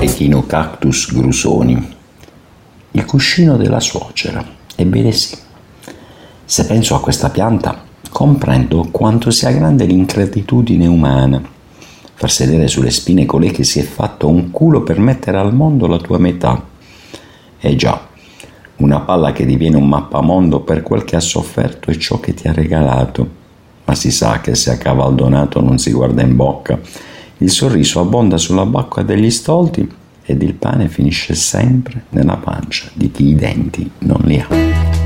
Echinocactus grusoni. Il cuscino della suocera. Ebbene sì. Se penso a questa pianta, comprendo quanto sia grande l'ingratitudine umana. Far sedere sulle spine colei che si è fatto un culo per mettere al mondo la tua metà. E già, una palla che diviene un mappamondo per quel che ha sofferto e ciò che ti ha regalato. Ma si sa che se a cavaldonato non si guarda in bocca, il sorriso abbonda sulla bocca degli stolti ed il pane finisce sempre nella pancia di chi i denti non li ha.